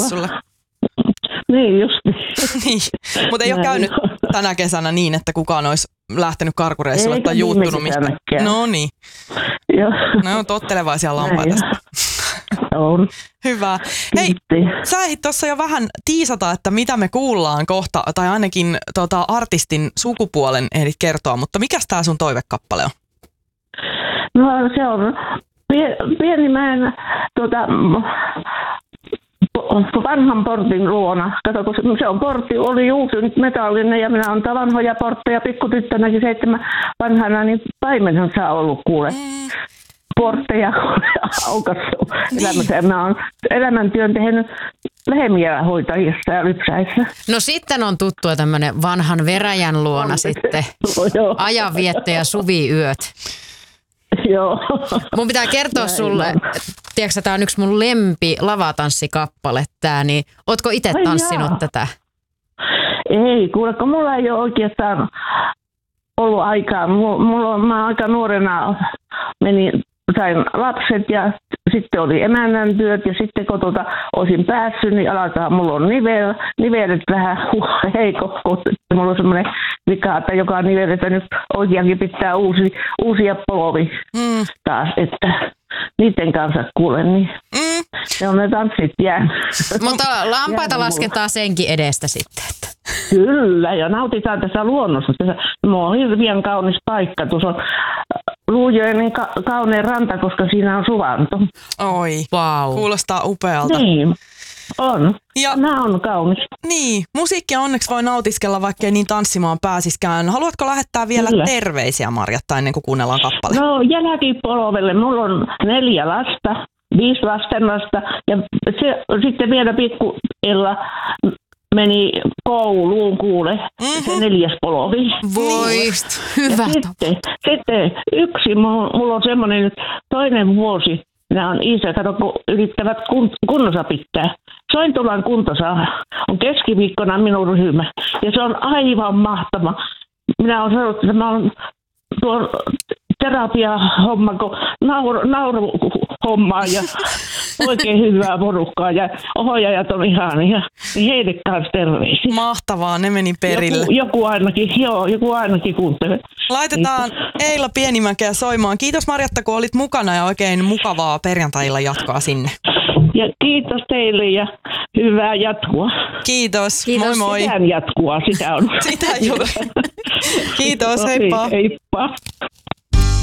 reissulle. Niin just. Niin, mutta ei ole käynyt tänä kesänä niin, että kukaan olisi lähtenyt karkureissulle tai juuttunut mistään. No niin. No tottelevaisia lampaita. On. Hyvä. Hei, sä ehdit tuossa jo vähän tiisata, että mitä me kuullaan kohta, tai ainakin artistin sukupuolen ehdit kertoa, mutta mikäs tää sun toivekappale on? No se on Pienimäen vanhan portin luona. Kato, kun se on portti, oli uusi, nyt metallinen ja minä olen vanhoja portteja pikkutyttönäkin 7 vanhana, niin paimenessa on ollut kuule. Portteja aukassu elämässä. Mä oon elämäntyön tehnyt lehmiä hoitajissa ja lypsäissä. No sitten on tuttua tämmönen vanhan veräjän luona sitten. Ajanvietto ja suviyöt. Joo. Mun pitää kertoa sulle, tiedätkö, tää on yksi mun lempi lavatanssikappale tää, niin ootko itse tanssinut tätä? Ei, kuule, kun mulla ei ole oikeastaan ollut aikaa. Mä aika nuorena sain lapset ja sitten oli emännän työt ja sitten kun olisin päässyt, niin alkaa mulla on nivelet vähän heikko. Mulla on semmoinen vika, että joka niveltä nyt oikeakin pitää uusia polvi taas, että niiden kanssa kuulen, niin ne on ne tanssit jäänyt. Mutta lampaita lasketaan senkin edestä sitten. Kyllä, ja nautitaan tässä luonnossa. Mulla on hirveän kaunis paikka. Tuossa on Luujoen kaunein ranta, koska siinä on suvanto. Oi, wow. Kuulostaa upealta. Niin, on. Ja nämä on kaunis. Niin, musiikkia onneksi voi nautiskella, vaikkei niin tanssimaan pääsiskään. Haluatko lähettää vielä terveisiä, Marjatta, ennen kuin kuunnellaan kappale? No, jälkipolvelle. Mulla on 4 lasta, 5 lastenlasta ja sitten vielä pikku Ella meni kouluun kuule, se 4. polvi. Voi, hyvä. Sitten yksi, mulla on semmoinen nyt toinen vuosi, nämä on isä, kato kun yrittävät kunnossa pitää. Sointulan kuntosa on keskiviikkona minun ryhmä ja se on aivan mahtava. Minä olen sanonut, että mä oon tuon terapia-homma, kun nauruhommaa ja oikein hyvää porukkaa ja ohjaajat on ihania, niin heille kanssa terveisiä. Mahtavaa, ne meni perille. Joku ainakin kuuntelee. Laitetaan Eila Pienimäkeä soimaan. Kiitos Marjatta, kun olit mukana ja oikein mukavaa perjantailla jatkoa sinne. Ja kiitos teille ja hyvää jatkoa. Kiitos. Moi moi. Sitä jatkoa, sitä on. Sitä juuri. Kiitos, heippa. Heippa.